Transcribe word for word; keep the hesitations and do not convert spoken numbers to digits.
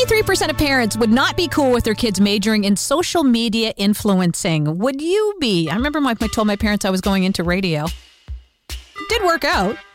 twenty-three percent of parents would not be cool with their kids majoring in social media influencing. Would you be? I remember when I told my parents I was going into radio. It did work out.